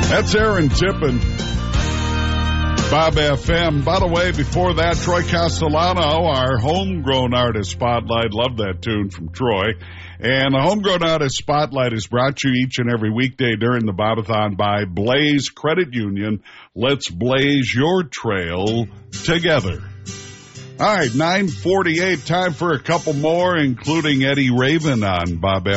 That's Aaron Tippin, Bob FM. By the way, before that, Troy Castellano, our homegrown artist spotlight. Love that tune from Troy. And the homegrown artist spotlight is brought to you each and every weekday during the Bobathon by Blaze Credit Union. Let's blaze your trail together. All right, 9:48, time for a couple more, including Eddie Raven on Bob